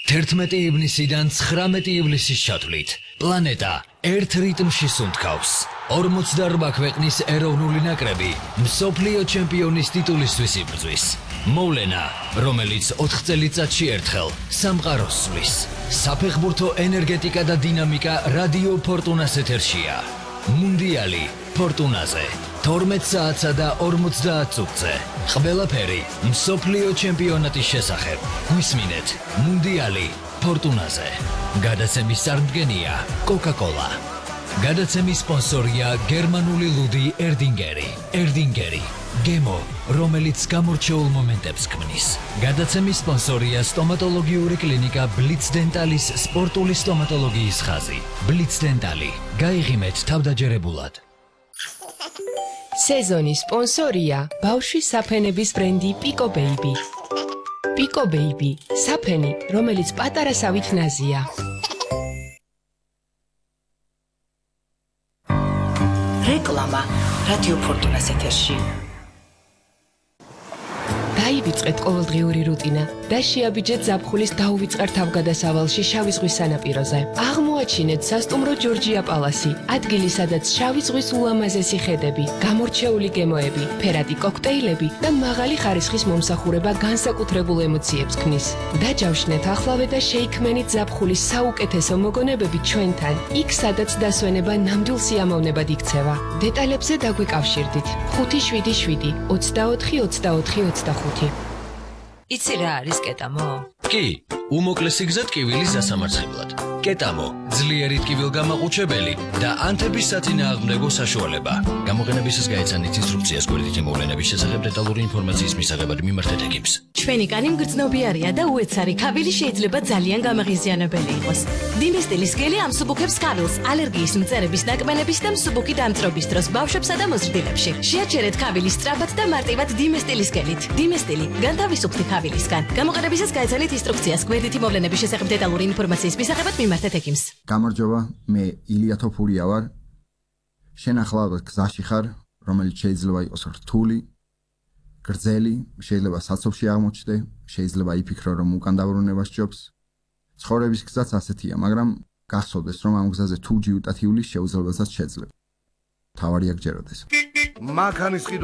11 ივნისიდან 19 ივლისის ჩათვლით პლანეტა ერთ რიტმში სუნთქავს 48 ქვეყნის ეროვნული ნაკრები მსოფლიო ჩემპიონის ტიტულისთვის იბრძვის მოვლენა რომელიც 4 წელიწადში ერთხელ სამყაროს სვლის საფეხბურთო ენერგეტიკა და დინამიკა რადიო ფორტუნას ეთერშია მუნდიალი ფორტუნაზე 12 საათსა და 50 წუთზე ყველაფერი მსოფლიო ჩემპიონატის შესახებ გვისმინეთ მუნდიალი ფორტუნაზე გადაცემის წარმდგენია კოკა-კოლა გადაცემის სპონსორია გერმანული ლუდი ერდინგერი გემო რომელიც გამორჩეულ მომენტებს ქმნის გადაცემის სპონსორია სტომატოლოგიური კლინიკა ბლიც დენტალის სპორტული სტომატოლოგიის ხაზი ბლიც დენტალი გაიღიმეთ თავდაჯერებულად სეზონის სპონსორია ბავშვის საფენების ბრენდი პიკო ბეიბი. პიკო ბეიბი, საფენი, რომელიც პატარა სავით ნაზია. რეკლამა რადიო ფორტუნას ეთერში. დაივიწყეთ ყოველდღიური რუტინა და შეაბიჯეთ ზაფხულის დაუვიწყარ თავგადასავალში შავი ზღვის სანაპიროზე. აღმოაჩინეთ სასტუმრო ჯორჯია პალასი, ადგილი სადაც შავი ზღვის ულამაზესი ხედები, გამორჩეული გემოები, ფერადი კოქტეილები და მაღალი ხარისხის მომსახურება განსაკუთრებულ ემოციებს ქმნის. დაჯავშნეთ ახლავე და შეიქმენით ზაფხულის საუკეთესო მოგონებები ჩვენთან, იქ სადაც დასვენება ნამდვილ სიამოვნებად იქცევა. დეტალებზე დაგვიკავშირდით 577 24 24 25 იცი რა არის კეტამო? კი, უმოკლესი გზა ტკივილის დასამარცხებლად. კეტამო, ძლიერი ტკივილგამაყუჩებელი და ანთების საწინააღმდეგო საშუალება. გამოყენებისას გაეცანით ინსტრუქციას გვერდითი მოვლენების შესახებ დეტალური ინფორმაციის მისაღებად მიმართეთ ეკიპს. ჩვენი კანი მგრძნობიარია და უეცარი ქავილი შეიძლება ძალიან გამაღიზიანებელი იყოს. დინესტილის გელი ამსუბუქებს ქავილს ალერგიის მწერების ნაკმენების და მსუბუქი დამწრობის დროს ბავშვებსა და მოზრდილებში. შეაჩერეთ ქავილის სწრაფად და მარტივად დინესტილის გელით. დინესტილი განთავისუფლდი ქავილისგან. გამოყენებისას გაეცანით ინსტრუქციას გვერდითი მოვლენების შესახებ დეტალური ინფორმაციის მისაღებად მიმართეთ ეკიპს. გამარჯობა, მე ილია თოფურია ვარ. შენ ახლა გზაში ხარ, რომელიც შეიძლება იყოს რთული, გრძელი, შეიძლება საცობში აღმოჩნდე, შეიძლება იფიქრო რომ უკან დაბრუნება სჯობს. ცხოვრების გზაც ასეთია, მაგრამ გახსოვდეს რომ ამ გზაზე თუ ჯიუტათიulis შეუძლებელსაც შეძლებ. თავარია გჯეროდეს. მანქანის